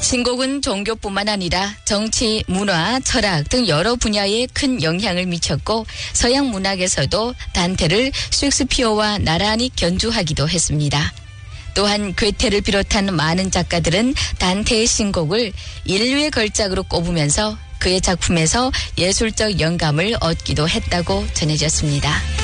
신곡은 종교뿐만 아니라 정치, 문화, 철학 등 여러 분야에 큰 영향을 미쳤고 서양 문학에서도 단테를 셰익스피어와 나란히 견주하기도 했습니다. 또한 괴테를 비롯한 많은 작가들은 단테의 신곡을 인류의 걸작으로 꼽으면서 그의 작품에서 예술적 영감을 얻기도 했다고 전해졌습니다.